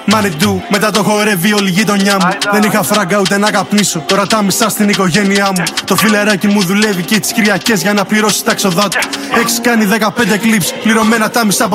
Μανιτού, μετά το χορεύει όλη η γειτονιά μου. Δεν είχα φράγκα ούτε να καπνίσω. Τώρα τα μισά στην οικογένειά μου. Το φιλεράκι μου δουλεύει και τις Κυριακές για να πληρώσει τα έξοδά του. Έχεις κάνει 15 κλιπς, πληρωμένα τα μισά.